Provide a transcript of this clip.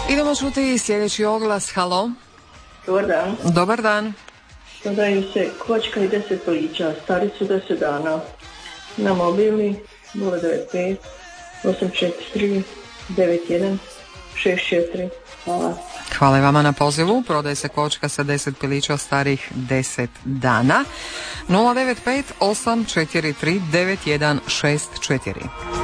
Idemo čuti sljedeći oglas. Halo. Dobar dan. Dobar dan. Prodaju se kvočka i 10 pilića, stari su 10 dana. Na mobilni 095 843 91 64. Hvala. Hvala i vama na pozivu. Prodaje se kočka sa 10 pilića starih 10 dana. 095 843 9164.